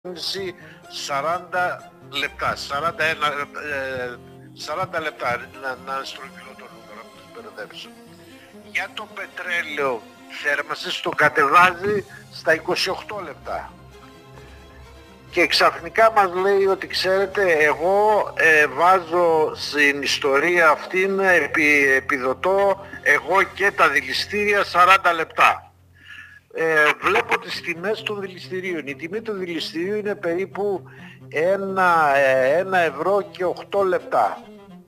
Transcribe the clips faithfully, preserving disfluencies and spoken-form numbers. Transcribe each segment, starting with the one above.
σαράντα λεπτά, σαράντα ένα, ε, σαράντα λεπτά, να, να στρογγυλώ το νούμερο, να τους μπερδέψω. Για το πετρέλαιο θέρμανσης το κατεβάζει στα είκοσι οκτώ λεπτά. Και ξαφνικά μας λέει ότι ξέρετε, εγώ ε, βάζω στην ιστορία αυτήν, επι, επιδοτώ εγώ και τα δηληστήρια σαράντα λεπτά. Ε, βλέπω τις τιμές των δηληστηρίων. Η τιμή του δηληστηρίου είναι περίπου ένα, ένα ευρώ και οκτώ λεπτά.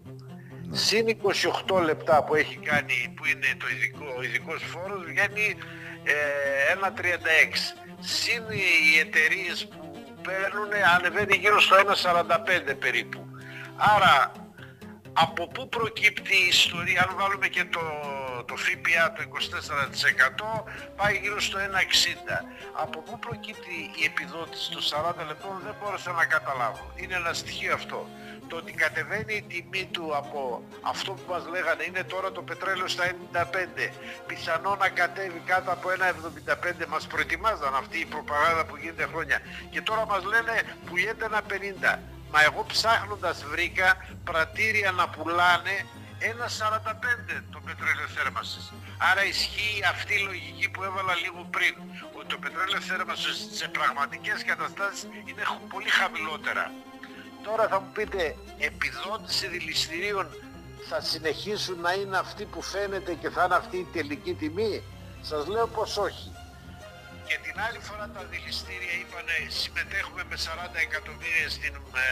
Συν είκοσι οκτώ λεπτά που έχει κάνει, που είναι το ειδικό, ο ειδικός φόρος, βγαίνει ε, ένα τριάντα έξι. Συν οι εταιρείες που παίρνουν, ανεβαίνει γύρω στο ένα σαράντα πέντε περίπου. Άρα από πού προκύπτει η ιστορία? Αν βάλουμε και το, το ΦΠΑ το είκοσι τέσσερα τοις εκατό, πάει γύρω στο ένα εξήντα. Από πού προκύπτει η επιδότηση των σαράντα λεπτών δεν μπόρεσα να καταλάβω. Είναι ένα στοιχείο αυτό. Το ότι κατεβαίνει η τιμή του από αυτό που μας λέγανε, είναι τώρα το πετρέλαιο στα εβδομήντα πέντε, πιθανό να κατέβει κάτω από ένα εβδομήντα πέντε, μας προετοιμάζαν αυτή η προπαγάνδα που γίνεται χρόνια. Και τώρα μας λένε πουλιέται ένα πενήντα. Μα εγώ ψάχνοντας βρήκα πρατήρια να πουλάνε ένα σαράντα πέντε το πετρέλαιο θέρμανσης. Άρα ισχύει αυτή η λογική που έβαλα λίγο πριν, ότι το πετρέλαιο θέρμανσης σε πραγματικές καταστάσεις είναι πολύ χαμηλότερα. Τώρα θα μου πείτε, επιδότηση δηληστηρίων θα συνεχίσουν να είναι αυτή που φαίνεται και θα είναι αυτή η τελική τιμή? Σας λέω πως όχι. Και την άλλη φορά τα δηληστήρια είπανε συμμετέχουμε με σαράντα εκατομμύρια στην, ε,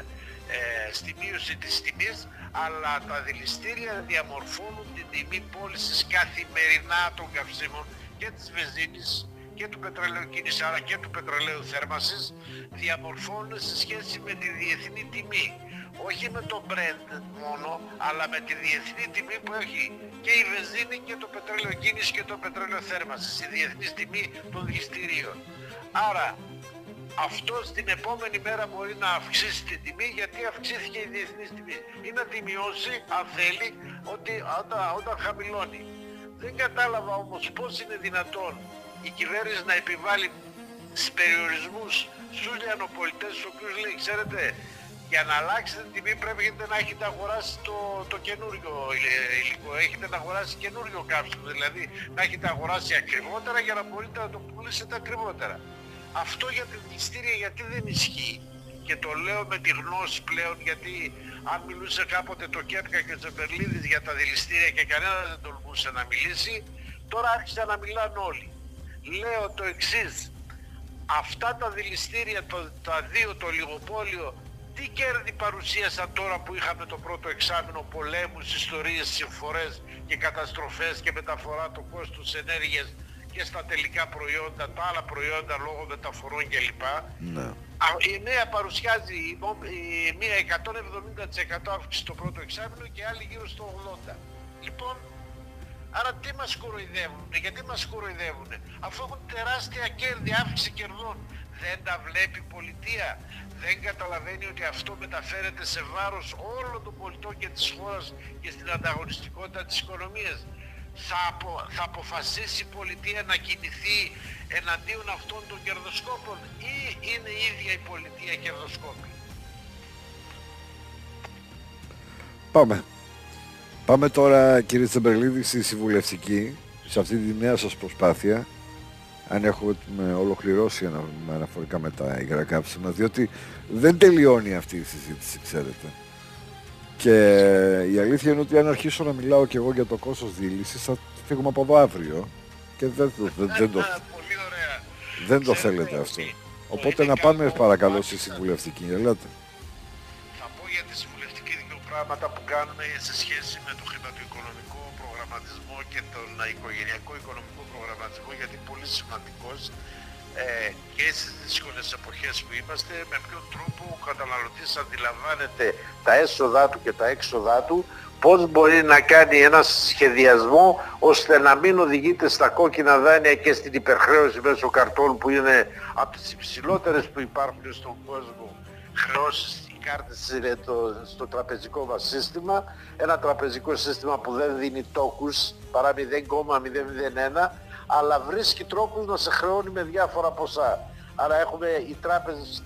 ε, στη μείωση της τιμής, αλλά τα δηληστήρια διαμορφώνουν την τιμή πώλησης καθημερινά των καυσίμων και της βενζίνης και του πετρελαίου κίνησης, άρα και του πετρελαίου θέρμανσης, διαμορφώνουν σε σχέση με τη διεθνή τιμή. Όχι με το Brent μόνο, αλλά με τη διεθνή τιμή που έχει και η βενζίνη και το πετρέλαιο κίνησης και το πετρέλαιο θέρμανσης, η διεθνής τιμή των δηληστηρίων. Άρα αυτό στην επόμενη μέρα μπορεί να αυξήσει την τιμή, γιατί αυξήθηκε η διεθνής τιμή, ή να τη μειώσει αν θέλει, ότι όταν, όταν χαμηλώνει. Δεν κατάλαβα όμως πώς είναι δυνατόν η κυβέρνηση να επιβάλλει περιορισμούς στους λιανοπολιτές, στους οποίους λέει, ξέρετε, για να αλλάξετε την τιμή πρέπει να έχετε αγοράσει το, το καινούριο υλικό, έχετε να αγοράσει καινούριο καύσιμο, δηλαδή να έχετε αγοράσει ακριβότερα για να μπορείτε να το πουλήσετε ακριβότερα. Αυτό για την δηληστήρια γιατί δεν ισχύει? Και το λέω με τη γνώση πλέον, γιατί αν μιλούσε κάποτε το Κέπκα και ο Τσεμπερλίδης για τα δηληστήρια και κανένας δεν τολμούσε να μιλήσει, τώρα άρχισαν να μιλάνε όλοι. Λέω το εξής, αυτά τα δηληστήρια, το, τα δύο, το λιγοπόλιο, τι κέρδη παρουσίασαν τώρα που είχαμε το πρώτο εξάμηνο, πολέμους, ιστορίες, συμφορές και καταστροφές και μεταφορά του κόστους ενέργειας και στα τελικά προϊόντα, τα άλλα προϊόντα λόγω μεταφορών κλπ. Ναι. Η μία παρουσιάζει η μία εκατόν εβδομήντα τοις εκατό αύξηση το πρώτο εξάμηνο και άλλη γύρω στο ογδόντα τοις εκατό. Λοιπόν, άρα τι μας κοροϊδεύουν, γιατί μας κοροϊδεύουν, αφού έχουν τεράστια κέρδη, αύξηση κερδών? Δεν τα βλέπει η πολιτεία? Δεν καταλαβαίνει ότι αυτό μεταφέρεται σε βάρος όλων των πολιτών και της χώρας και στην ανταγωνιστικότητα της οικονομίας? Θα, απο, θα αποφασίσει η πολιτεία να κινηθεί εναντίον αυτών των κερδοσκόπων, ή είναι η ίδια η πολιτεία κερδοσκόπη? Πάμε. Πάμε τώρα, κύριε Τσεμπερλίδη, στη συμβουλευτική, σε αυτή τη νέα σας προσπάθεια, αν έχουμε ολοκληρώσει αναφορικά με τα υγρά καύσιμα, διότι δεν τελειώνει αυτή η συζήτηση, ξέρετε. Και η αλήθεια είναι ότι αν αρχίσω να μιλάω και εγώ για το κόστος δίλησης, θα φύγουμε από εδώ αύριο και δεν, δεν, δεν, δεν το, δεν το θέλετε αυτό. Οπότε να πάμε παρακαλώ στη συμβουλευτική, ελάτε. Θα πω για τη συμβουλευτική δύο πράγματα που κάνουμε σε σχέση με το χρηματοοικονομικό προγραμματισμό και τον οικογενειακό οικονομικό προγραμματισμό, γιατί πολύ σημαντικός ε, και στις δύσκολες εποχές που είμαστε, με ποιον τρόπο ο καταναλωτής αντιλαμβάνεται τα έσοδά του και τα έξοδά του, πώς μπορεί να κάνει ένα σχεδιασμό ώστε να μην οδηγείται στα κόκκινα δάνεια και στην υπερχρέωση μέσω καρτών, που είναι από τις υψηλότερες που υπάρχουν στον κόσμο χρεώσεις, οι κάρτες στο τραπεζικό μας σύστημα, ένα τραπεζικό σύστημα που δεν δίνει τόκους παρά μηδέν κόμμα μηδέν μηδέν ένα, αλλά βρίσκει τρόπους να σε χρεώνει με διάφορα ποσά. Άρα έχουμε οι τράπεζες